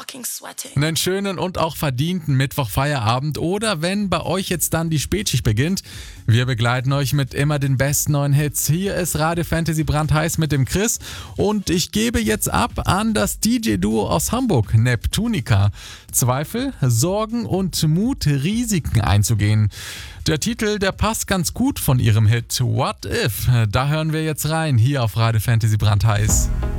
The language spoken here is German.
Einen schönen und auch verdienten Mittwochfeierabend oder wenn bei euch jetzt dann die Spätschicht beginnt. Wir begleiten euch mit immer den besten neuen Hits. Hier ist Radio Fantasy brandheiß mit dem Chris und ich gebe jetzt ab an das DJ-Duo aus Hamburg, Neptunica. Zweifel, Sorgen und Mut, Risiken einzugehen. Der Titel, der passt ganz gut von ihrem Hit What If. Da hören wir jetzt rein, hier auf Radio Fantasy brandheiß.